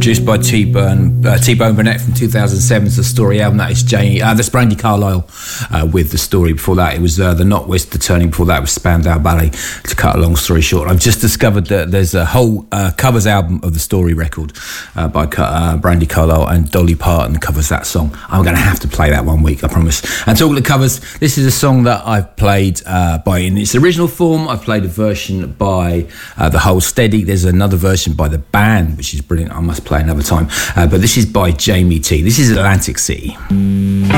produced by T-Bone Burnett from 2007's The Story album. That is that's Brandi Carlile with The Story. Before that, it was The Not West, The Turning. Before that, it was Spandau Ballet. To cut a long story short, I've just discovered that there's a whole covers album of The Story record by Brandi Carlile, and Dolly Parton covers that song. I'm going to have to play that one week, I promise. And talking of covers, this is a song that I've played in its original form. I've played a version by The Whole Steady. There's another version by The Band, which is brilliant. I must play another time. But this is by Jamie T. This is Atlantic City.